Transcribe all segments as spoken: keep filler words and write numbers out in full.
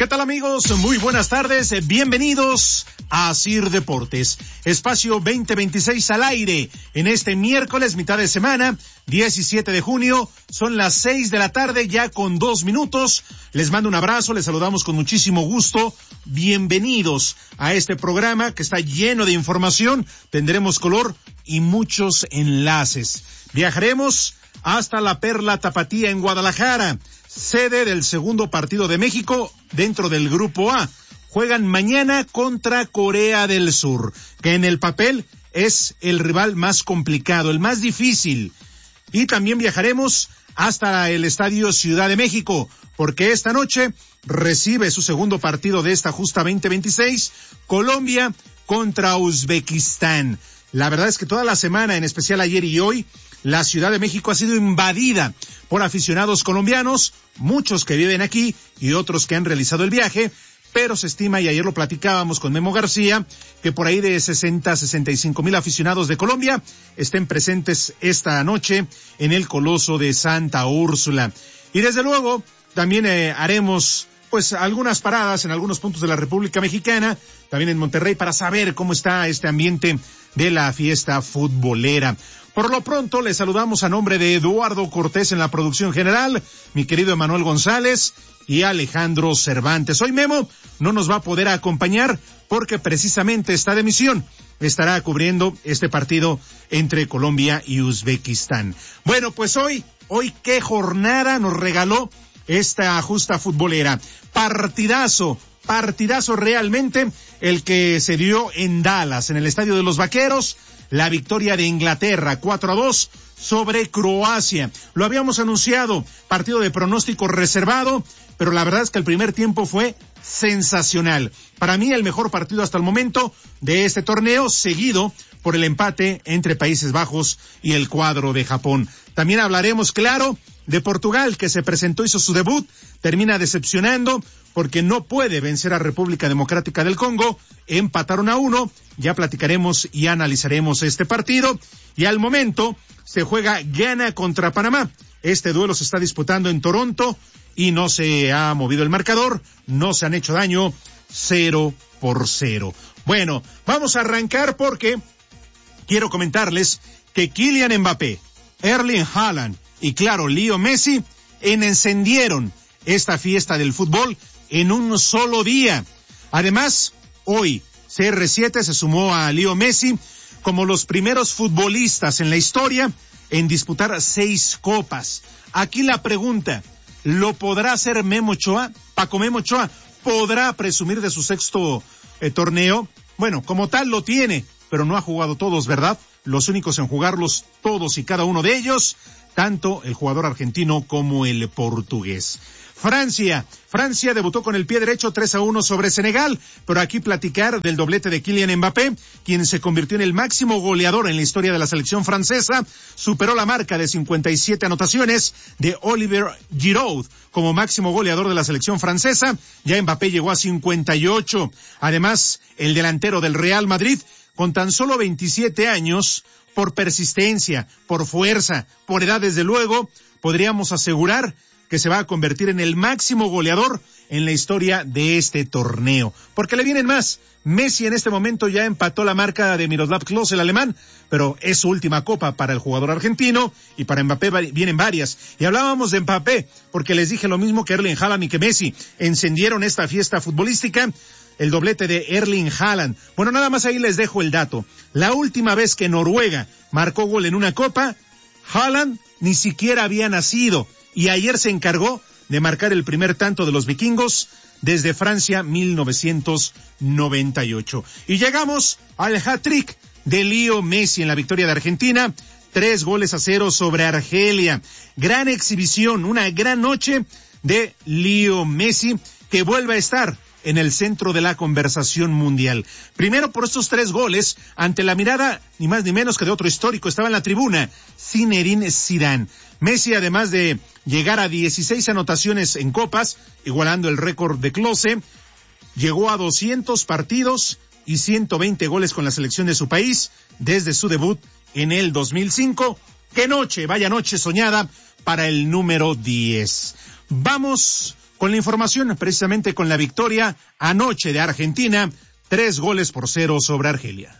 ¿Qué tal, amigos? Muy buenas tardes, bienvenidos a Sir Deportes, espacio veinte veintiséis al aire, en este miércoles, mitad de semana, diecisiete de junio, son las seis de la tarde, ya con dos minutos, les mando un abrazo, les saludamos con muchísimo gusto, bienvenidos a este programa que está lleno de información, tendremos color y muchos enlaces, viajaremos hasta la Perla Tapatía en Guadalajara, sede del segundo partido de México dentro del Grupo A. Juegan mañana contra Corea del Sur, que en el papel es el rival más complicado, el más difícil. Y también viajaremos hasta el Estadio Ciudad de México, porque esta noche recibe su segundo partido de esta justa veinte veintiséis, Colombia contra Uzbekistán. La verdad es que toda la semana, en especial ayer y hoy, la Ciudad de México ha sido invadida por aficionados colombianos, muchos que viven aquí y otros que han realizado el viaje, pero se estima, y ayer lo platicábamos con Memo García, que por ahí de sesenta, sesenta y cinco mil aficionados de Colombia estén presentes esta noche en el Coloso de Santa Úrsula. Y desde luego, también eh, haremos pues algunas paradas en algunos puntos de la República Mexicana, también en Monterrey, para saber cómo está este ambiente de la fiesta futbolera. Por lo pronto, les saludamos a nombre de Eduardo Cortés en la producción general, mi querido Emanuel González y Alejandro Cervantes. Hoy Memo no nos va a poder acompañar porque precisamente está de misión. Estará cubriendo este partido entre Colombia y Uzbekistán. Bueno, pues hoy, hoy qué jornada nos regaló esta justa futbolera. Partidazo, partidazo realmente el que se dio en Dallas, en el Estadio de los Vaqueros. La victoria de Inglaterra, cuatro a dos sobre Croacia. Lo habíamos anunciado, partido de pronóstico reservado, pero la verdad es que el primer tiempo fue sensacional. Para mí el mejor partido hasta el momento de este torneo, seguido por el empate entre Países Bajos y el cuadro de Japón. También hablaremos, claro, de Portugal, que se presentó, hizo su debut, termina decepcionando porque no puede vencer a República Democrática del Congo, empataron a uno, ya platicaremos y analizaremos este partido, y al momento se juega Ghana contra Panamá. Este duelo se está disputando en Toronto y no se ha movido el marcador, no se han hecho daño, cero por cero. Bueno, vamos a arrancar porque quiero comentarles que Kylian Mbappé, Erling Haaland y claro, Leo Messi en encendieron esta fiesta del fútbol en un solo día. Además, hoy C R siete se sumó a Leo Messi como los primeros futbolistas en la historia en disputar seis copas. Aquí la pregunta, ¿lo podrá hacer Memo Ochoa? Paco Memo Ochoa, ¿podrá presumir de su sexto eh, torneo? Bueno, como tal lo tiene, pero no ha jugado todos, ¿verdad? Los únicos en jugarlos todos y cada uno de ellos, tanto el jugador argentino como el portugués. Francia, Francia debutó con el pie derecho tres a uno sobre Senegal, pero aquí platicar del doblete de Kylian Mbappé, quien se convirtió en el máximo goleador en la historia de la selección francesa, superó la marca de cincuenta y siete anotaciones de Olivier Giroud como máximo goleador de la selección francesa, ya Mbappé llegó a cincuenta y ocho. Además, el delantero del Real Madrid, con tan solo veintisiete años, por persistencia, por fuerza, por edad desde luego, podríamos asegurar que se va a convertir en el máximo goleador en la historia de este torneo. Porque le vienen más. Messi en este momento ya empató la marca de Miroslav Klose, el alemán, pero es su última copa para el jugador argentino y para Mbappé vienen varias. Y hablábamos de Mbappé porque les dije lo mismo que Erling Haaland y que Messi encendieron esta fiesta futbolística. El doblete de Erling Haaland. Bueno, nada más ahí les dejo el dato. La última vez que Noruega marcó gol en una copa, Haaland ni siquiera había nacido. Y ayer se encargó de marcar el primer tanto de los vikingos desde Francia mil novecientos noventa y ocho. Y llegamos al hat-trick de Leo Messi en la victoria de Argentina, tres goles a cero sobre Argelia. Gran exhibición, una gran noche de Leo Messi, que vuelve a estar en el centro de la conversación mundial. Primero por estos tres goles, ante la mirada ni más ni menos que de otro histórico, estaba en la tribuna, Zinedine Zidane. Messi, además de llegar a dieciséis anotaciones en copas, igualando el récord de Klose, llegó a doscientos partidos y ciento veinte goles con la selección de su país desde su debut en el dos mil cinco. ¡Qué noche, vaya noche soñada para el número diez! Vamos con la información, precisamente con la victoria anoche de Argentina, tres goles por cero sobre Argelia.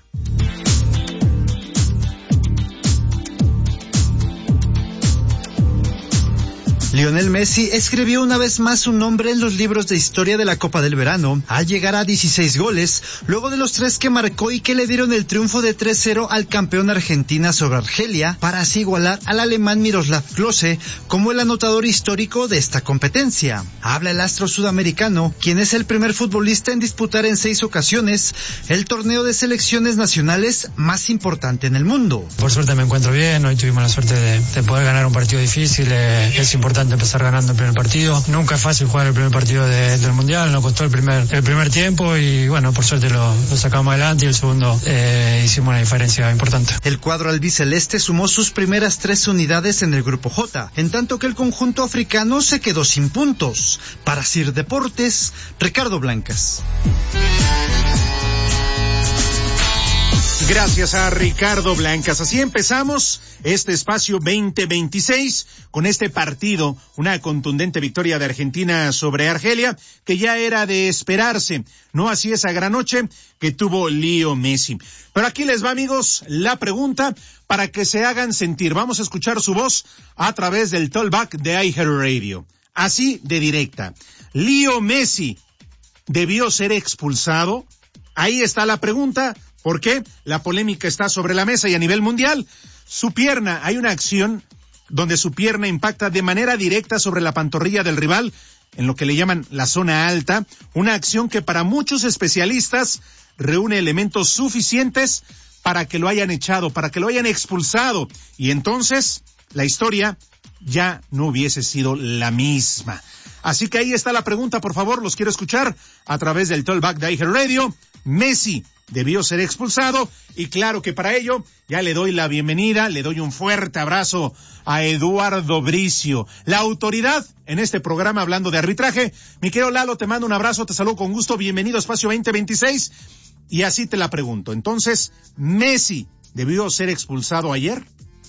Lionel Messi escribió una vez más su nombre en los libros de historia de la Copa del Verano al llegar a dieciséis goles, luego de los tres que marcó y que le dieron el triunfo de tres cero al campeón Argentina sobre Argelia, para así igualar al alemán Miroslav Klose como el anotador histórico de esta competencia. Habla el astro sudamericano, quien es el primer futbolista en disputar en seis ocasiones el torneo de selecciones nacionales más importante en el mundo. Por suerte me encuentro bien, hoy tuvimos la suerte de, de poder ganar un partido difícil, eh, es importante empezar ganando el primer partido. Nunca es fácil jugar el primer partido de, del Mundial, nos costó el primer el primer tiempo y bueno, por suerte lo, lo sacamos adelante y el segundo eh, hicimos una diferencia importante. El cuadro albiceleste sumó sus primeras tres unidades en el grupo J, en tanto que el conjunto africano se quedó sin puntos. Para Sir Deportes, Ricardo Blancas. Gracias a Ricardo Blancas. Así empezamos este espacio veinte veintiséis con este partido, una contundente victoria de Argentina sobre Argelia, que ya era de esperarse, no así esa gran noche que tuvo Leo Messi. Pero aquí les va, amigos, la pregunta para que se hagan sentir. Vamos a escuchar su voz a través del Talkback de iHeartRadio. Así de directa. ¿Leo Messi debió ser expulsado? Ahí está la pregunta. ¿Por qué? La polémica está sobre la mesa y a nivel mundial. Su pierna, hay una acción donde su pierna impacta de manera directa sobre la pantorrilla del rival, en lo que le llaman la zona alta, una acción que para muchos especialistas reúne elementos suficientes para que lo hayan echado, para que lo hayan expulsado, y entonces la historia ya no hubiese sido la misma. Así que ahí está la pregunta, por favor, los quiero escuchar a través del Talkback de iHeartRadio. Messi debió ser expulsado, y claro que para ello ya le doy la bienvenida, le doy un fuerte abrazo a Eduardo Bricio, la autoridad en este programa hablando de arbitraje. Mi querido Lalo, te mando un abrazo, te saludo con gusto, bienvenido a Espacio veinte veintiséis, y así te la pregunto. Entonces, ¿Messi debió ser expulsado ayer?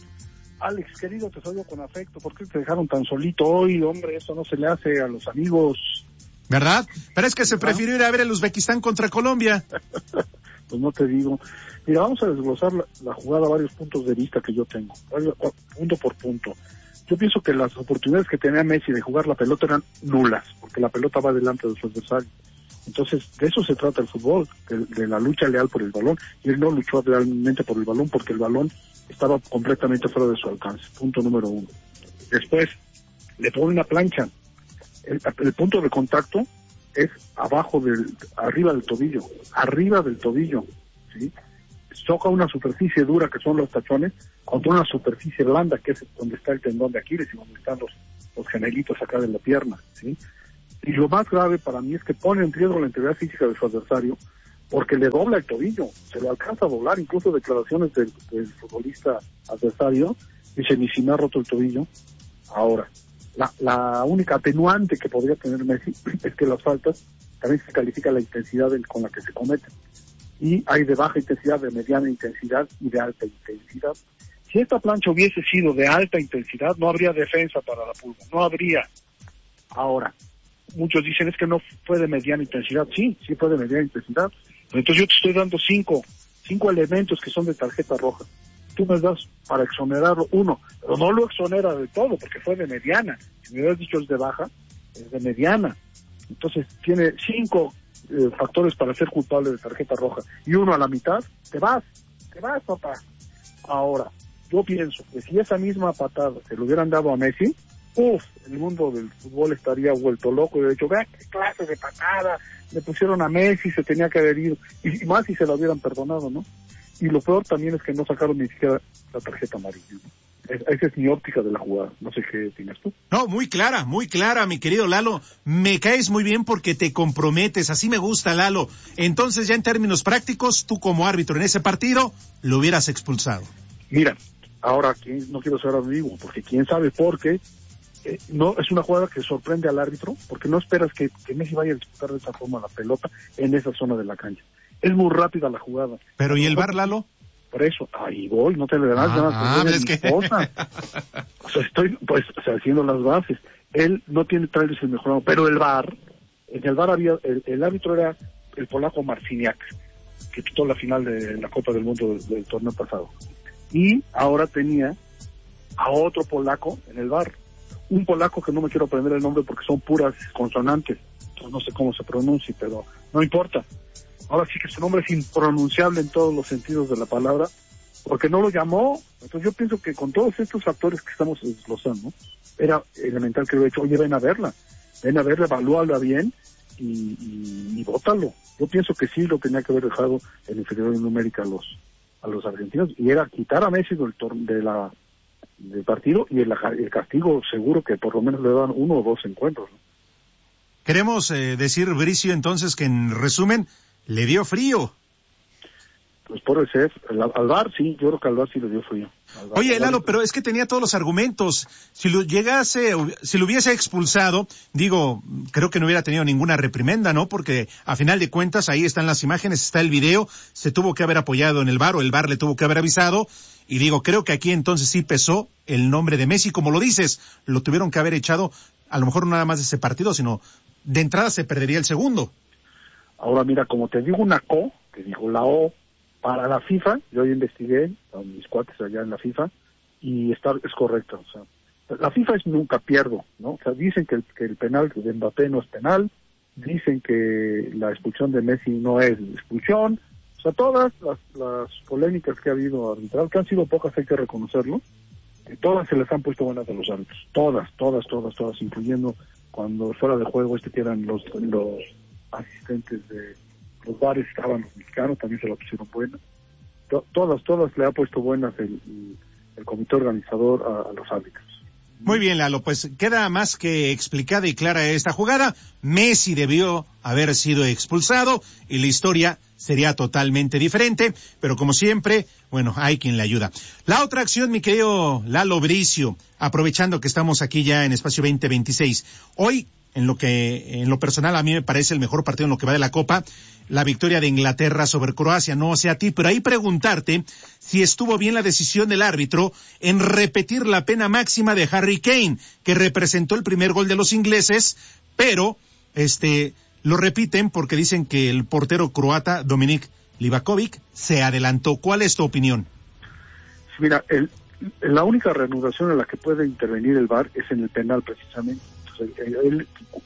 Alex, querido, te saludo con afecto. ¿Por qué te dejaron tan solito hoy? Hombre, eso no se le hace a los amigos. ¿Verdad? Pero es que se prefirió ir a ver el Uzbekistán contra Colombia. Pues no te digo. Mira, vamos a desglosar la, la jugada a varios puntos de vista que yo tengo, punto por punto. Yo pienso que las oportunidades que tenía Messi de jugar la pelota eran nulas, porque la pelota va delante de su adversario. Entonces, de eso se trata el fútbol, de, de la lucha leal por el balón, y él no luchó realmente por el balón porque el balón estaba completamente fuera de su alcance. Punto número uno. Después, le pone una plancha. El, el punto de contacto es abajo del, arriba del tobillo, arriba del tobillo, ¿sí? Choca una superficie dura que son los tachones contra una superficie blanda que es donde está el tendón de Aquiles y donde están los, los gemelitos acá de la pierna, ¿sí? Y lo más grave para mí es que pone en riesgo la integridad física de su adversario porque le dobla el tobillo, se lo alcanza a doblar, incluso declaraciones del, del futbolista adversario, dice, ni si me ha roto el tobillo. Ahora, La, la única atenuante que podría tener Messi es que las faltas también se califica la intensidad del, con la que se cometen. Y hay de baja intensidad, de mediana intensidad y de alta intensidad. Si esta plancha hubiese sido de alta intensidad, no habría defensa para la Pulga, no habría. Ahora, muchos dicen es que no fue de mediana intensidad. Sí, sí fue de mediana intensidad. Entonces yo te estoy dando cinco, cinco elementos que son de tarjeta roja. Tú me das para exonerarlo uno, pero no lo exonera de todo porque fue de mediana. Si me hubieras dicho es de baja, es de mediana. Entonces tiene cinco eh, factores para ser culpable de tarjeta roja y uno a la mitad, te vas, te vas, papá. Ahora, yo pienso que si esa misma patada se lo hubieran dado a Messi, uff, el mundo del fútbol estaría vuelto loco y de hecho, vea qué clase de patada, le pusieron a Messi, se tenía que haber ido, y más si se lo hubieran perdonado, ¿no? Y lo peor también es que no sacaron ni siquiera la tarjeta amarilla, ¿no? Esa es mi óptica de la jugada. No sé qué opinas tú. No, muy clara, muy clara, mi querido Lalo. Me caes muy bien porque te comprometes. Así me gusta, Lalo. Entonces, ya en términos prácticos, tú como árbitro en ese partido, lo hubieras expulsado. Mira, ahora no quiero ser ambiguo, porque quién sabe por qué. Eh, no, es una jugada que sorprende al árbitro, porque no esperas que, que Messi vaya a disputar de esa forma la pelota en esa zona de la cancha. Es muy rápida la jugada. Pero, ¿y el V A R, Lalo? Por eso, ahí voy, no te le darás ah, nada ah, de es mi que... esposa. O sea, estoy pues o sea, haciendo las bases. él no tiene tal vez el mejor, pero el V A R, en el V A R había, el, el árbitro era el polaco Marciniak, que quitó la final de la Copa del Mundo del, del torneo pasado. Y ahora tenía a otro polaco en el V A R, un polaco que no me quiero aprender el nombre porque son puras consonantes, entonces no sé cómo se pronuncia, pero no importa. Ahora sí que su nombre es impronunciable en todos los sentidos de la palabra, porque no lo llamó. Entonces yo pienso que con todos estos factores que estamos desglosando, era elemental que lo he hecho, oye, ven a verla, ven a verla, evalúala bien y, y, y bótalo. Yo pienso que sí lo tenía que haber dejado en inferioridad numérica a los a los argentinos, y era quitar a Messi del, de la, del partido, y el, el castigo seguro que por lo menos le dan uno o dos encuentros, ¿no? Queremos eh, decir, Bricio, entonces, que en resumen, le dio frío. Pues puede ser, al, al V A R sí, yo creo que al V A R sí le dio frío. Oye, Lalo, pero es que tenía todos los argumentos. Si lo llegase, si lo hubiese expulsado, digo, creo que no hubiera tenido ninguna reprimenda, ¿no? Porque a final de cuentas ahí están las imágenes, está el video, se tuvo que haber apoyado en el V A R o el V A R le tuvo que haber avisado. Y digo, creo que aquí entonces sí pesó el nombre de Messi, como lo dices, lo tuvieron que haber echado, a lo mejor no nada más de ese partido, sino de entrada se perdería el segundo. Ahora mira, como te digo una co, te digo la O, para la FIFA, yo ya investigué con mis cuates allá en la FIFA, y está, es correcto. O sea, la FIFA es nunca pierdo, ¿no? O sea, dicen que el, que el penal de Mbappé no es penal, dicen que la expulsión de Messi no es expulsión. O sea, todas las, las polémicas que ha habido arbitral, que han sido pocas, hay que reconocerlo, que todas se les han puesto buenas a los árbitros. Todas, todas, todas, todas, incluyendo cuando fuera de juego este que eran los, los asistentes de los bares, estaban los mexicanos, también se la pusieron buenas. To, todas, todas le ha puesto buenas el, el, el comité organizador a, a los árbitros. Muy bien, Lalo, pues queda más que explicada y clara esta jugada. Messi debió haber sido expulsado y la historia sería totalmente diferente, pero como siempre, bueno, hay quien le ayuda. La otra acción, mi querido Lalo Bricio, aprovechando que estamos aquí ya en Espacio veinte veintiséis, hoy, en lo que, en lo personal, a mí me parece el mejor partido en lo que va de la Copa, la victoria de Inglaterra sobre Croacia. No sé a ti, pero ahí preguntarte si estuvo bien la decisión del árbitro en repetir la pena máxima de Harry Kane, que representó el primer gol de los ingleses, pero este lo repiten porque dicen que el portero croata Dominik Livakovic se adelantó. ¿Cuál es tu opinión? Mira, el, la única reanudación en la que puede intervenir el V A R es en el penal, precisamente. Entonces, el, el,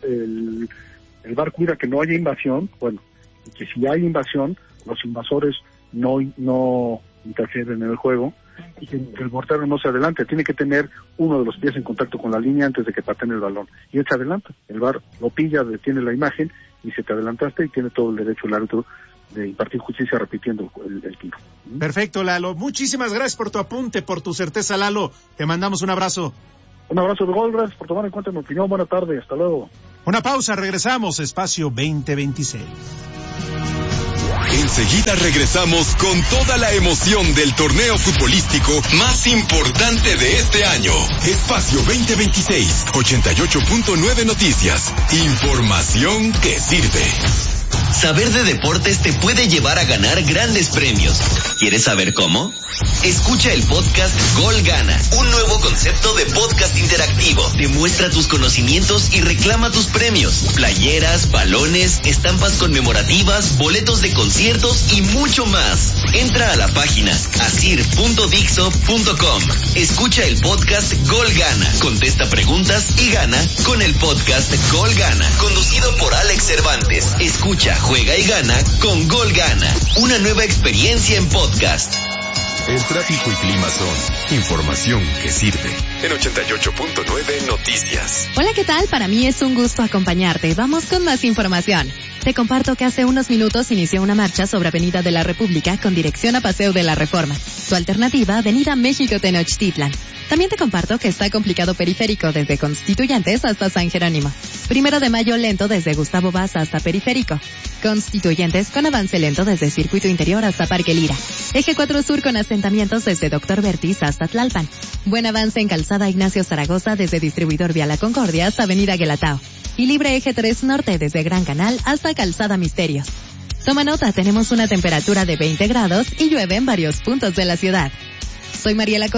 el, el V A R cuida que no haya invasión, bueno, y que si hay invasión, los invasores no, no interfieren en el juego, y que el portero no se adelante, tiene que tener uno de los pies en contacto con la línea antes de que pateen el balón, y él se adelanta, el V A R lo pilla, detiene la imagen, y se te adelantaste, y tiene todo el derecho el árbitro de impartir justicia repitiendo el, el tiro. Perfecto, Lalo, muchísimas gracias por tu apunte, por tu certeza, Lalo, te mandamos un abrazo. Un abrazo de gol, gracias por tomar en cuenta mi opinión, buena tarde, hasta luego. Una pausa, regresamos, Espacio veinte veintiséis. Enseguida regresamos con toda la emoción del torneo futbolístico más importante de este año. Espacio veinte veintiséis, ochenta y ocho punto nueve Noticias. Información que sirve. Saber de deportes te puede llevar a ganar grandes premios. ¿Quieres saber cómo? Escucha el podcast Gol Gana, un nuevo concepto de podcast interactivo. Demuestra tus conocimientos y reclama tus premios. Playeras, balones, estampas conmemorativas, boletos de conciertos y mucho más. Entra a la página asir punto dixo punto com. Escucha el podcast Gol Gana. Contesta preguntas y gana con el podcast Gol Gana. Conducido por Alex Cervantes. Escucha, juega y gana con Gol Gana. Una nueva experiencia en podcast. El tráfico y clima son información que sirve. En ochenta y ocho punto nueve Noticias. Hola, ¿qué tal? Para mí es un gusto acompañarte. Vamos con más información. Te comparto que hace unos minutos inició una marcha sobre Avenida de la República con dirección a Paseo de la Reforma. Su alternativa, Avenida México Tenochtitlan. También te comparto que está complicado Periférico desde Constituyentes hasta San Jerónimo. Primero de Mayo lento desde Gustavo Vaz hasta Periférico. Constituyentes con avance lento desde Circuito Interior hasta Parque Lira. Eje cuatro Sur con asentamientos desde Doctor Vertiz hasta Tlalpan. Buen avance en Calzada Ignacio Zaragoza desde Distribuidor Vía La Concordia hasta Avenida Guelatao. Y libre Eje tres Norte desde Gran Canal hasta Calzada Misterios. Toma nota, tenemos una temperatura de veinte grados y llueve en varios puntos de la ciudad. Soy Mariela Coria.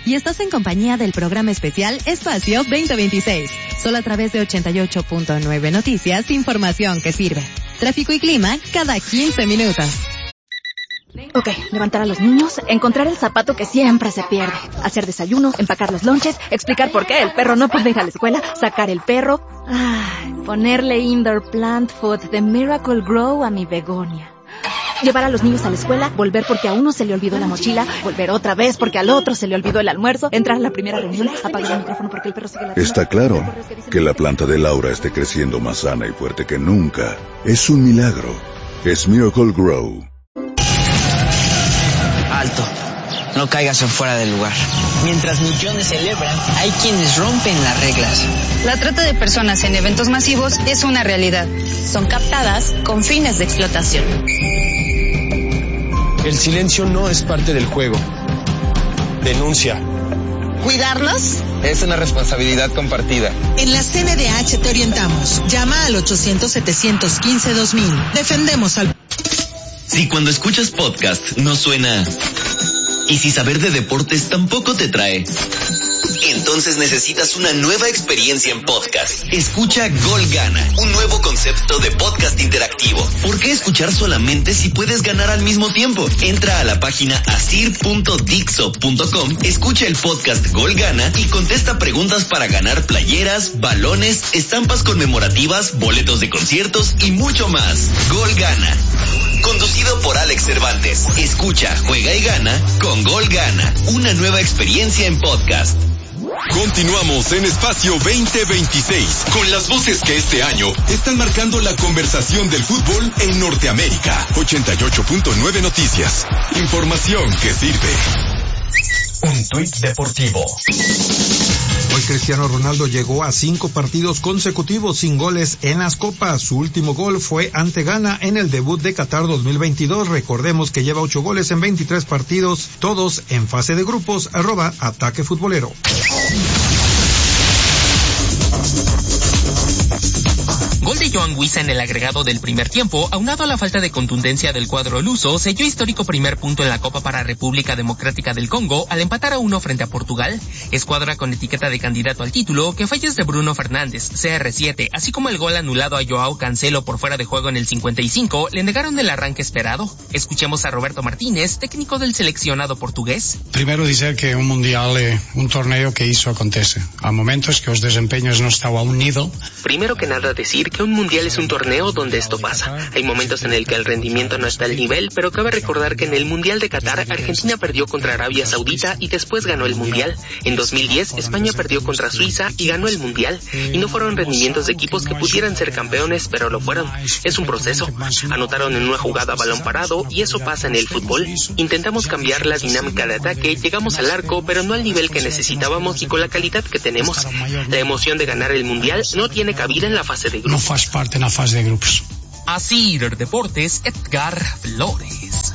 y estás en compañía del programa especial Espacio veinte veintiséis. Solo a través de ochenta y ocho punto nueve Noticias, información que sirve. Tráfico y clima cada quince minutos. Ok, levantar a los niños, encontrar el zapato que siempre se pierde, hacer desayuno, empacar los lonches, explicar por qué el perro no puede ir a la escuela, sacar el perro, ay, ponerle indoor plant food de Miracle Grow a mi begonia. Llevar a los niños a la escuela, volver porque a uno se le olvidó la mochila, volver otra vez porque al otro se le olvidó el almuerzo, entrar a la primera reunión, apagar el micrófono porque el perro sigue la... Está claro que la planta de Laura esté creciendo más sana y fuerte que nunca. Es un milagro. Es Miracle Grow. Alto, no caigas en fuera del lugar. Mientras millones celebran, hay quienes rompen las reglas. La trata de personas en eventos masivos es una realidad. Son captadas con fines de explotación. El silencio no es parte del juego. Denuncia. ¿Cuidarlos? Es una responsabilidad compartida. En la C N D H te orientamos. Llama al ochocientos, setecientos quince, dos mil. Defendemos al... Si cuando escuchas podcast no suena... Y si saber de deportes tampoco te trae... Entonces necesitas una nueva experiencia en podcast. Escucha Gol Gana, un nuevo concepto de podcast interactivo. ¿Por qué escuchar solamente si puedes ganar al mismo tiempo? Entra a la página asir punto dixo punto com, escucha el podcast Gol Gana y contesta preguntas para ganar playeras, balones, estampas conmemorativas, boletos de conciertos y mucho más. Gol Gana. Conducido por Alex Cervantes. Escucha, juega y gana con Gol Gana, una nueva experiencia en podcast. Continuamos en Espacio veinte veintiséis con las voces que este año están marcando la conversación del fútbol en Norteamérica. ochenta y ocho punto nueve Noticias. Información que sirve. Un tuit deportivo. Hoy Cristiano Ronaldo llegó a cinco partidos consecutivos sin goles en las copas. Su último gol fue ante Ghana en el debut de Qatar dos mil veintidós. Recordemos que lleva ocho goles en veintitrés partidos, todos en fase de grupos. Arroba Ataque Futbolero. Gol de Yoan Wissa en el agregado del primer tiempo, aunado a la falta de contundencia del cuadro luso, selló histórico primer punto en la Copa para República Democrática del Congo al empatar a uno frente a Portugal. Escuadra con etiqueta de candidato al título, que fallas de Bruno Fernández, C R siete, así como el gol anulado a Joao Cancelo por fuera de juego en el cincuenta y cinco, le negaron el arranque esperado. Escuchemos a Roberto Martínez, técnico del seleccionado portugués. Primero dizer que un mundial é un torneo que iso acontece. Há momentos que os desempeños non están a un nivel. Primero que nada decir que un mundial es un torneo donde esto pasa. Hay momentos en el que el rendimiento no está al nivel, pero cabe recordar que en el Mundial de Qatar, Argentina perdió contra Arabia Saudita y después ganó el Mundial. En dos mil diez, España perdió contra Suiza y ganó el Mundial. Y no fueron rendimientos de equipos que pudieran ser campeones, pero lo fueron. Es un proceso. Anotaron en una jugada a balón parado y eso pasa en el fútbol. Intentamos cambiar la dinámica de ataque, llegamos al arco, pero no al nivel que necesitábamos y con la calidad que tenemos. La emoción de ganar el Mundial no tiene cabida en la fase de grupos. No faz parte en la fase de grupos. Asir Deportes, Edgar Flores.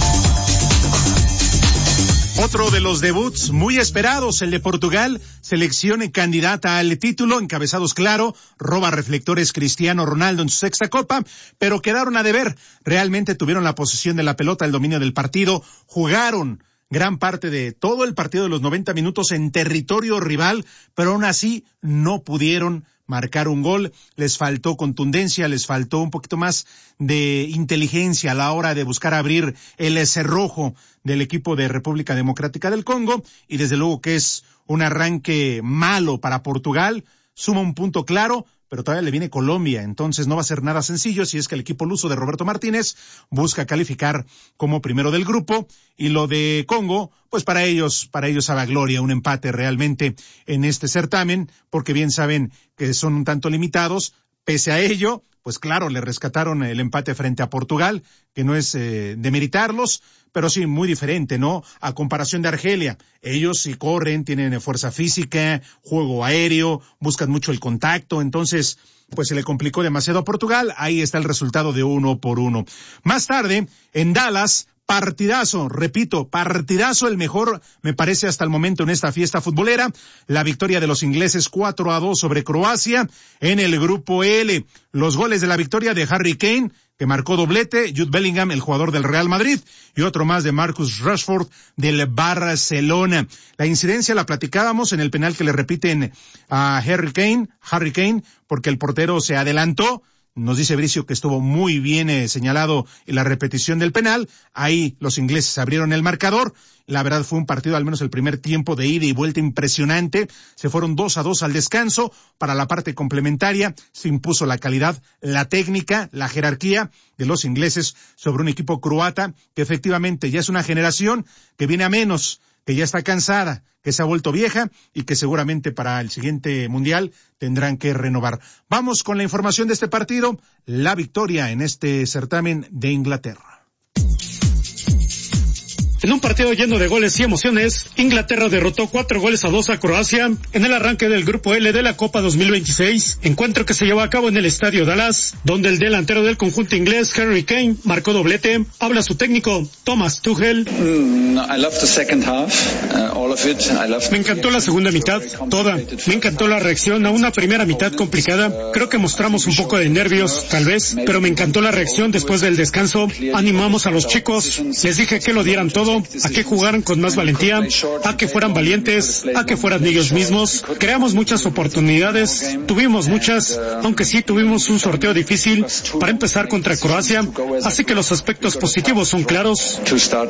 Otro de los debuts muy esperados, el de Portugal, selección candidata al título, encabezados claro, roba reflectores Cristiano Ronaldo en su sexta copa, pero quedaron a deber, realmente tuvieron la posesión de la pelota, el dominio del partido, jugaron gran parte de todo el partido de los noventa minutos en territorio rival, pero aún así no pudieron marcar un gol, les faltó contundencia, les faltó un poquito más de inteligencia a la hora de buscar abrir el cerrojo del equipo de República Democrática del Congo, y desde luego que es un arranque malo para Portugal, suma un punto claro, pero todavía le viene Colombia, entonces no va a ser nada sencillo si es que el equipo luso de Roberto Martínez busca calificar como primero del grupo, y lo de Congo, pues para ellos, para ellos a la gloria, un empate realmente en este certamen, porque bien saben que son un tanto limitados. Pese a ello, pues claro, le rescataron el empate frente a Portugal, que no es eh, demeritarlos, pero sí muy diferente, ¿no? A comparación de Argelia, ellos sí corren, tienen fuerza física, juego aéreo, buscan mucho el contacto, entonces pues se le complicó demasiado a Portugal. Ahí está el resultado de uno por uno. Más tarde, en Dallas, partidazo, repito, partidazo, el mejor, me parece hasta el momento en esta fiesta futbolera, la victoria de los ingleses cuatro a dos sobre Croacia en el grupo L. Los goles de la victoria de Harry Kane, que marcó doblete, Jude Bellingham, el jugador del Real Madrid, y otro más de Marcus Rashford del Barcelona. La incidencia la platicábamos en el penal que le repiten a Harry Kane, Harry Kane, porque el portero se adelantó. Nos dice Bricio que estuvo muy bien eh, señalado en la repetición del penal. Ahí los ingleses abrieron el marcador. La verdad fue un partido, al menos el primer tiempo, de ida y vuelta impresionante. Se fueron dos a dos al descanso. Para la parte complementaria se impuso la calidad, la técnica, la jerarquía de los ingleses sobre un equipo croata que efectivamente ya es una generación que viene a menos, que ya está cansada, que se ha vuelto vieja y que seguramente para el siguiente mundial tendrán que renovar. Vamos con la información de este partido, la victoria en este certamen de Inglaterra. En un partido lleno de goles y emociones, Inglaterra derrotó cuatro goles a dos a Croacia en el arranque del Grupo L de la Copa dos mil veintiséis, encuentro que se llevó a cabo en el Estadio Dallas, donde el delantero del conjunto inglés, Harry Kane, marcó doblete. Habla su técnico, Thomas Tuchel. Mm, no, I love the second half, uh, all of it. I love... Me encantó la segunda mitad, toda. Me encantó la reacción a una primera mitad complicada. Creo que mostramos un poco de nervios, tal vez, pero me encantó la reacción después del descanso. Animamos a los chicos, les dije que lo dieran todo, a que jugaran con más valentía, a que fueran valientes, a que fueran ellos mismos. Creamos muchas oportunidades, tuvimos muchas, aunque sí tuvimos un sorteo difícil para empezar contra Croacia, así que los aspectos positivos son claros.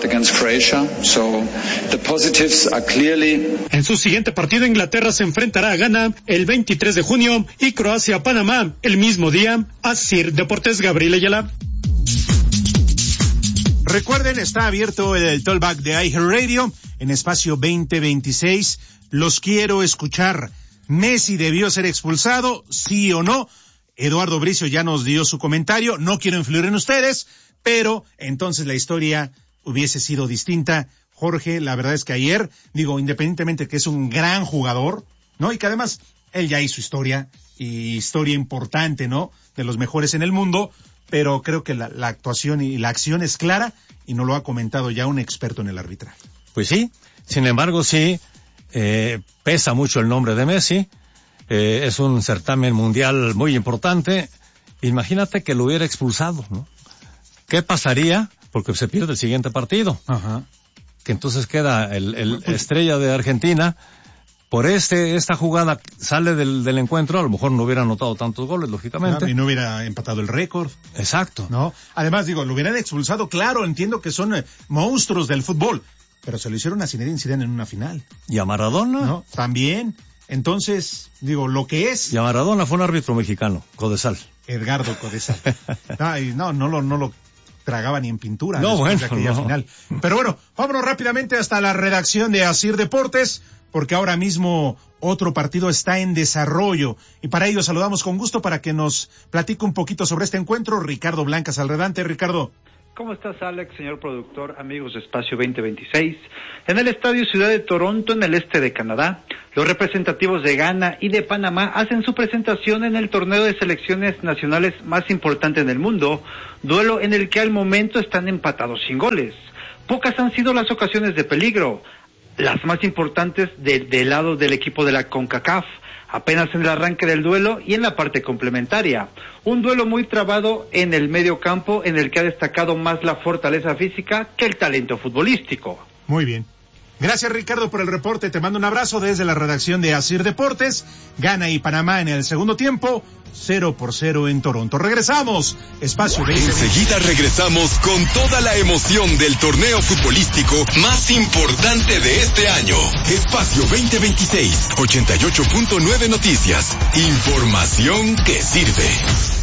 En su siguiente partido, Inglaterra se enfrentará a Ghana el veintitrés de junio y Croacia a Panamá el mismo día. Asir Deportes, Gabriel Ayala. Recuerden, está abierto el Talkback de iHeartRadio en espacio veinte veintiséis. Los quiero escuchar. ¿Messi debió ser expulsado? ¿Sí o no? Eduardo Bricio ya nos dio su comentario. No quiero influir en ustedes, pero entonces la historia hubiese sido distinta. Jorge, la verdad es que ayer, digo, independientemente que es un gran jugador, ¿no? Y que además él ya hizo historia, y historia importante, ¿no? De los mejores en el mundo. Pero creo que la, la actuación y la acción es clara y nos lo ha comentado ya un experto en el arbitraje. Pues sí, sin embargo sí, eh, pesa mucho el nombre de Messi, eh, es un certamen mundial muy importante. Imagínate que lo hubiera expulsado, ¿no? ¿Qué pasaría? Porque se pierde el siguiente partido. Ajá. Que entonces queda el, el estrella de Argentina. Por este, esta jugada sale del, del encuentro, a lo mejor no hubiera anotado tantos goles, lógicamente. No, y no hubiera empatado el récord. Exacto. ¿No? Además, digo, lo hubieran expulsado, claro, entiendo que son eh, monstruos del fútbol, pero se lo hicieron a Zinedine Zidane en una final. ¿Y a Maradona? No, también. Entonces, digo, lo que es... Y a Maradona fue un árbitro mexicano, Codesal. Edgardo Codesal. no, y no, no lo, no lo tragaba ni en pintura. No, bueno, de aquella no. final. Pero bueno, vámonos rápidamente hasta la redacción de Asir Deportes, porque ahora mismo otro partido está en desarrollo. Y para ello saludamos con gusto para que nos platique un poquito sobre este encuentro Ricardo Blancas Alredante. Ricardo. ¿Cómo estás, Alex, señor productor, amigos de Espacio veinte veintiséis? En el Estadio Ciudad de Toronto, en el este de Canadá, los representativos de Ghana y de Panamá hacen su presentación en el torneo de selecciones nacionales más importante en el mundo, duelo en el que al momento están empatados sin goles. Pocas han sido las ocasiones de peligro, las más importantes de, del lado del equipo de la CONCACAF, apenas en el arranque del duelo y en la parte complementaria. Un duelo muy trabado en el medio campo, en el que ha destacado más la fortaleza física que el talento futbolístico. Muy bien. Gracias, Ricardo, por el reporte. Te mando un abrazo desde la redacción de Asir Deportes. Ghana y Panamá en el segundo tiempo, cero por cero en Toronto. Regresamos. Espacio veinte. Enseguida regresamos con toda la emoción del torneo futbolístico más importante de este año. Espacio veinte veintiséis, ochenta y ocho punto nueve Noticias. Información que sirve.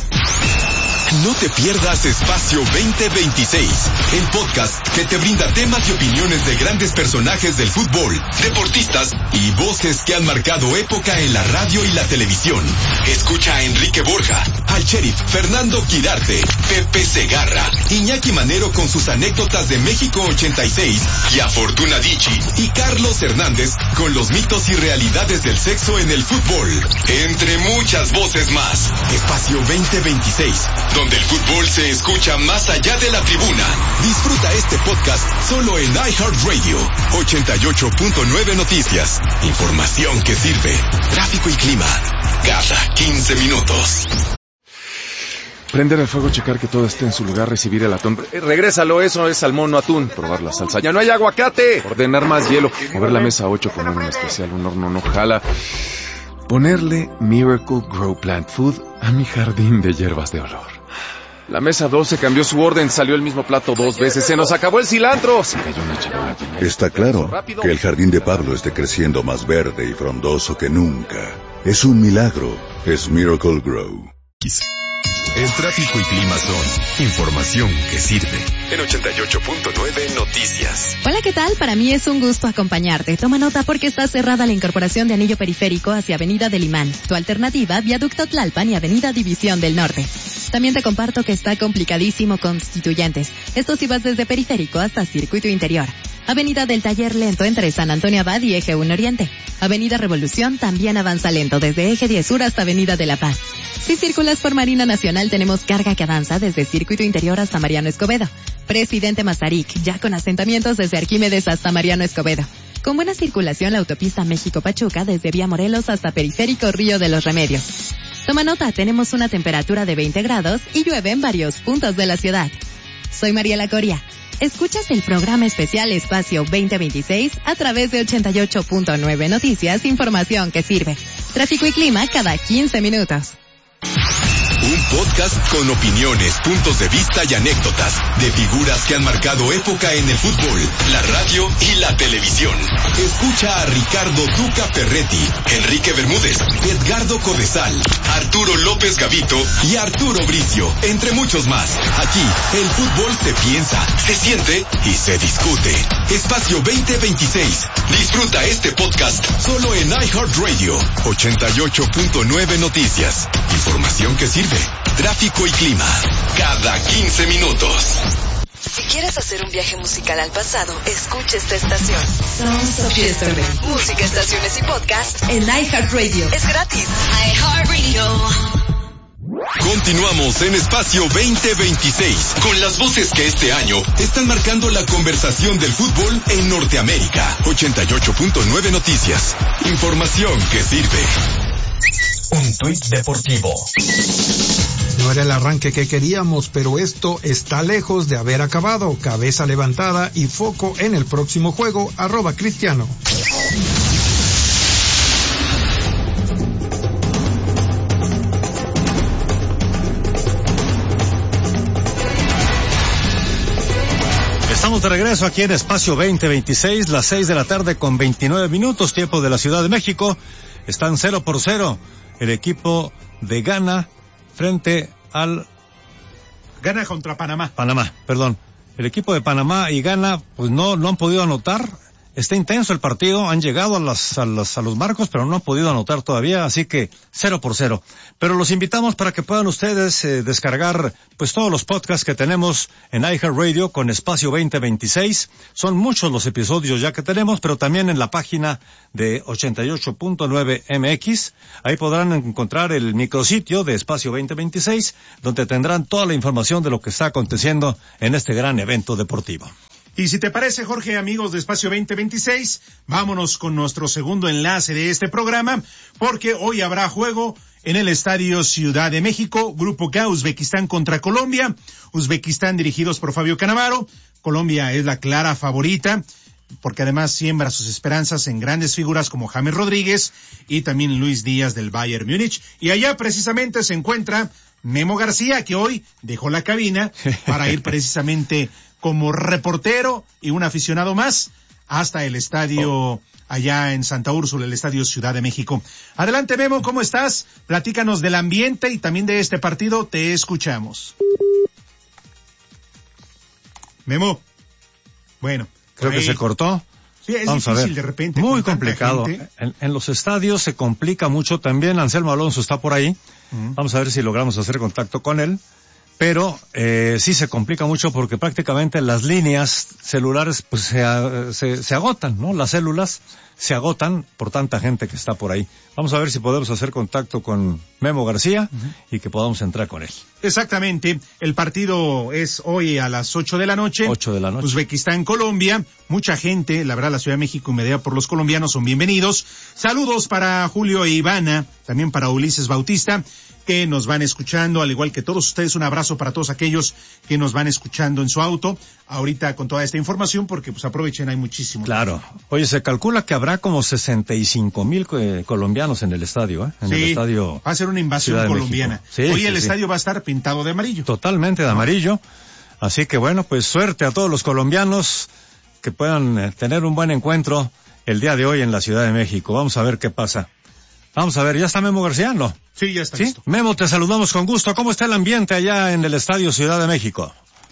No te pierdas Espacio veinte veintiséis, el podcast que te brinda temas y opiniones de grandes personajes del fútbol, deportistas y voces que han marcado época en la radio y la televisión. Escucha a Enrique Borja, al sheriff Fernando Quirarte, Pepe Segarra, Iñaki Manero con sus anécdotas de México ochenta y seis y a Fortuna Dicci y Carlos Hernández con los mitos y realidades del sexo en el fútbol, entre muchas voces más. Espacio veinte veintiséis, donde el fútbol se escucha más allá de la tribuna. Disfruta este podcast solo en iHeartRadio. ochenta y ocho punto nueve Noticias. Información que sirve. Tráfico y clima cada quince minutos. Prender el fuego, checar que todo esté en su lugar, recibir el atún. Eh, regrésalo, eso es salmón, no atún. Probar la salsa. ¡Ya no hay aguacate! Ordenar más hielo. Mover la mesa ocho, poner un especial, un horno no jala. Ponerle Miracle Grow Plant Food a mi jardín de hierbas de olor. La mesa doce cambió su orden, salió el mismo plato dos veces. ¡Se nos acabó el cilantro! Se cayó una charola. Está claro que el jardín de Pablo esté creciendo más verde y frondoso que nunca. Es un milagro. Es Miracle Grow. El tráfico y clima son información que sirve. En ochenta y ocho punto nueve Noticias. Hola, ¿qué tal? Para mí es un gusto acompañarte. Toma nota porque está cerrada la incorporación de Anillo Periférico hacia Avenida del Imán. Tu alternativa, Viaducto Tlalpan y Avenida División del Norte. También te comparto que está complicadísimo Constituyentes. Esto si vas desde Periférico hasta Circuito Interior. Avenida del Taller lento entre San Antonio Abad y Eje uno Oriente. Avenida Revolución también avanza lento desde Eje diez Sur hasta Avenida de la Paz. Si circulas por Marina Nacional tenemos carga que avanza desde Circuito Interior hasta Mariano Escobedo. Presidente Mazarik, ya con asentamientos desde Arquímedes hasta Mariano Escobedo. Con buena circulación la autopista México-Pachuca desde Vía Morelos hasta Periférico Río de los Remedios. Toma nota, tenemos una temperatura de veinte grados y llueve en varios puntos de la ciudad. Soy Mariela Coria. Escuchas el programa especial Espacio veinte veintiséis a través de ochenta y ocho punto nueve Noticias, información que sirve. Tráfico y clima cada quince minutos. Un podcast con opiniones, puntos de vista y anécdotas de figuras que han marcado época en el fútbol, la radio y la televisión. Escucha a Ricardo Duca Ferretti, Enrique Bermúdez, Edgardo Codesal, Arturo López Gavito y Arturo Bricio, entre muchos más. Aquí, el fútbol se piensa, se siente y se discute. Espacio veinte veintiséis. Disfruta este podcast solo en iHeartRadio. ochenta y ocho punto nueve Noticias. Información que sirve. Tráfico y clima. Cada quince minutos. Si quieres hacer un viaje musical al pasado, escucha esta estación. Sounds of Yesterday. Música, estaciones y podcast en iHeartRadio. Es gratis. iHeartRadio. Continuamos en Espacio veinte veintiséis con las voces que este año están marcando la conversación del fútbol en Norteamérica. ochenta y ocho punto nueve Noticias. Información que sirve. Un tuit deportivo. No era el arranque que queríamos, pero esto está lejos de haber acabado. Cabeza levantada y foco en el próximo juego. Arroba Cristiano. Estamos de regreso aquí en Espacio veinte veintiséis, las seis de la tarde con veintinueve minutos, tiempo de la Ciudad de México. Están cero por cero el equipo de Ghana frente al... Ghana contra Panamá. Panamá, perdón. El equipo de Panamá y Ghana pues no, no han podido anotar. Está intenso el partido, han llegado a, las, a, las, a los marcos, pero no han podido anotar todavía, así que cero por cero. Pero los invitamos para que puedan ustedes eh, descargar pues todos los podcasts que tenemos en iHeartRadio con Espacio veinte veintiséis. Son muchos los episodios ya que tenemos, pero también en la página de ochenta y ocho punto nueve M X. Ahí podrán encontrar el micrositio de Espacio veinte veintiséis, donde tendrán toda la información de lo que está aconteciendo en este gran evento deportivo. Y si te parece, Jorge, amigos de Espacio veinte veintiséis, vámonos con nuestro segundo enlace de este programa, porque hoy habrá juego en el Estadio Ciudad de México, Grupo K, Uzbekistán contra Colombia. Uzbekistán dirigidos por Fabio Cannavaro. Colombia es la clara favorita, porque además siembra sus esperanzas en grandes figuras como James Rodríguez y también Luis Díaz del Bayern Múnich. Y allá precisamente se encuentra Memo García, que hoy dejó la cabina para ir precisamente como reportero y un aficionado más hasta el estadio allá en Santa Úrsula, el Estadio Ciudad de México. Adelante, Memo, ¿cómo estás? Platícanos del ambiente y también de este partido, te escuchamos. Memo. Bueno. Creo que se cortó. Sí, es Vamos difícil a ver. de repente. Muy complicado. En, en los estadios se complica mucho. También Anselmo Alonso está por ahí. Uh-huh. Vamos a ver si logramos hacer contacto con él. Pero eh, sí se complica mucho porque prácticamente las líneas celulares pues se, se, se agotan, ¿no? Las células se agotan por tanta gente que está por ahí. Vamos a ver si podemos hacer contacto con Memo García uh-huh. y que podamos entrar con él. Exactamente. El partido es hoy a las ocho de la noche. ocho de la noche. Uzbekistán, Colombia. Mucha gente, la verdad, la Ciudad de México y Medellín por los colombianos son bienvenidos. Saludos para Julio e Ivana, también para Ulises Bautista, que nos van escuchando, al igual que todos ustedes. Un abrazo para todos aquellos que nos van escuchando en su auto, ahorita con toda esta información, porque pues aprovechen, hay muchísimo. Claro. Oye, se calcula que habrá como sesenta y cinco mil eh, colombianos en el estadio, ¿eh? En sí, el estadio. Va a ser una invasión colombiana. Sí, Hoy sí, el sí. estadio va a estar pintado de amarillo. Totalmente de amarillo. Así que bueno, pues suerte a todos los colombianos que puedan eh, tener un buen encuentro el día de hoy en la Ciudad de México. Vamos a ver qué pasa. Vamos a ver, ¿ya está Memo García? No. Sí, ya está ¿Sí? listo. Memo, te saludamos con gusto. ¿Cómo está el ambiente allá en el Estadio Ciudad de México?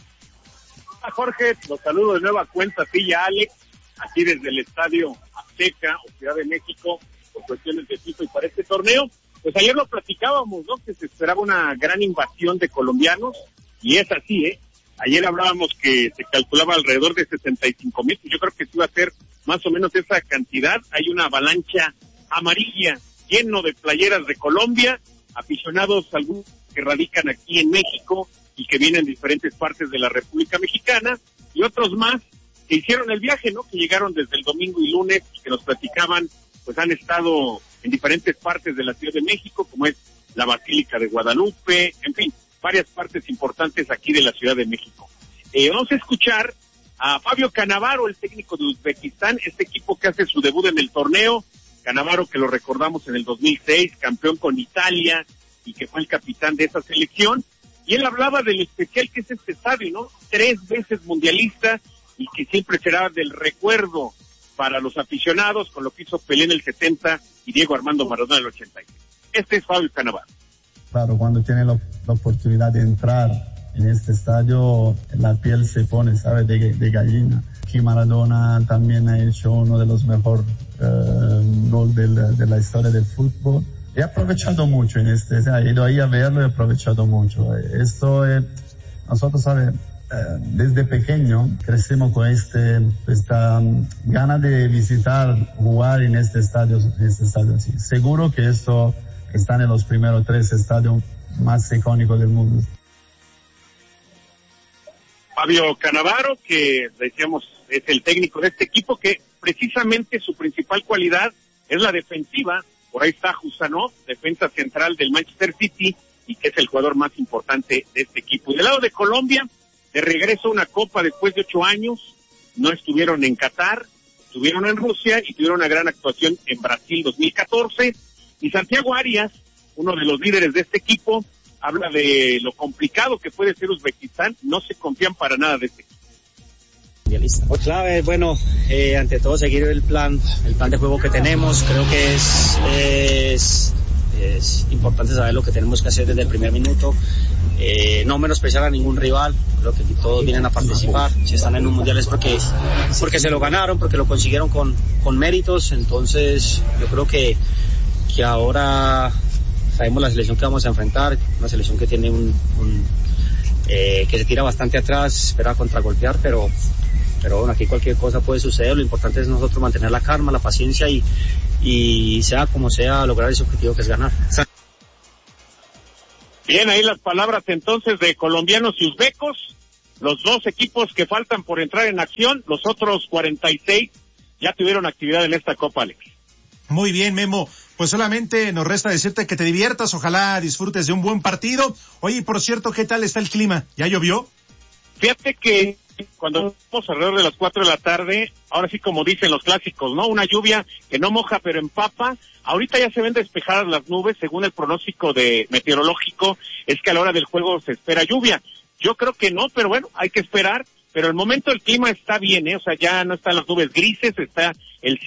Hola Jorge, los saludo de nueva cuenta a ti y a Alex, aquí desde el Estadio Azteca o Ciudad de México, por cuestiones de FIFA y para este torneo. Pues ayer lo platicábamos, ¿no? Que se esperaba una gran invasión de colombianos, y es así, ¿eh? Ayer hablábamos que se calculaba alrededor de sesenta y cinco mil, yo creo que sí va a ser más o menos esa cantidad. Hay una avalancha amarilla lleno de playeras de Colombia, aficionados algunos que radican aquí en México y que vienen de diferentes partes de la República Mexicana, y otros más que hicieron el viaje, ¿no? Que llegaron desde el domingo y lunes y que nos platicaban, pues han estado en diferentes partes de la Ciudad de México, como es la Basílica de Guadalupe, en fin, varias partes importantes aquí de la Ciudad de México. Eh, vamos a escuchar a Fabio Cannavaro, el técnico de Uzbekistán, este equipo que hace su debut en el torneo. Cannavaro, que lo recordamos en el dos mil seis, campeón con Italia y que fue el capitán de esa selección. Y él hablaba del especial que es este estadio, ¿no? Tres veces mundialista y que siempre será del recuerdo para los aficionados, con lo que hizo Pelé en el setenta y Diego Armando Maradona en el ochenta y seis. Este es Fabio Cannavaro. Claro, cuando tiene la, la oportunidad de entrar en este estadio, la piel se pone, ¿sabes? De, de gallina. Aquí Maradona también ha hecho uno de los mejores uh, goles de, de la historia del fútbol. He aprovechado mucho en este, he ido ahí a verlo y he aprovechado mucho. Esto es, nosotros, ¿sabes? Uh, desde pequeño crecemos con este, esta um, gana de visitar, jugar en este estadio, en este estadio así. Seguro que esto está en los primeros tres estadios más icónicos del mundo. Fabio Cannavaro, que decíamos es el técnico de este equipo, que precisamente su principal cualidad es la defensiva. Por ahí está Jusanov, defensa central del Manchester City, y que es el jugador más importante de este equipo. Y del lado de Colombia, de regreso a una copa después de ocho años, no estuvieron en Qatar, estuvieron en Rusia y tuvieron una gran actuación en Brasil dos mil catorce. Y Santiago Arias, uno de los líderes de este equipo, habla de lo complicado que puede ser Uzbekistán. No se confían para nada de este equipo. Pues clave, bueno, eh, ante todo seguir el plan, el plan de juego que tenemos. Creo que es, es, es importante saber lo que tenemos que hacer desde el primer minuto. Eh, no menospreciar a ningún rival. Creo que aquí todos vienen a participar. Si están en un mundial es porque, porque se lo ganaron, porque lo consiguieron con, con méritos. Entonces, yo creo que, que ahora sabemos la selección que vamos a enfrentar, una selección que tiene un, un eh, que se tira bastante atrás, espera contragolpear, pero pero bueno, aquí cualquier cosa puede suceder. Lo importante es nosotros mantener la calma, la paciencia y, y sea como sea, lograr ese objetivo que es ganar. Bien, ahí las palabras entonces de colombianos y uzbecos, los dos equipos que faltan por entrar en acción. Los otros cuarenta y seis ya tuvieron actividad en esta Copa, Alex. Muy bien, Memo. Pues solamente nos resta decirte que te diviertas, ojalá disfrutes de un buen partido. Oye, por cierto, ¿qué tal está el clima? ¿Ya llovió? Fíjate que cuando vamos alrededor de las cuatro de la tarde, ahora sí como dicen los clásicos, ¿no? Una lluvia que no moja pero empapa. Ahorita ya se ven despejadas las nubes, según el pronóstico de meteorológico, es que a la hora del juego se espera lluvia. Yo creo que no, pero bueno, hay que esperar. Pero el momento el clima está bien, ¿eh? O sea, ya no están las nubes grises, está el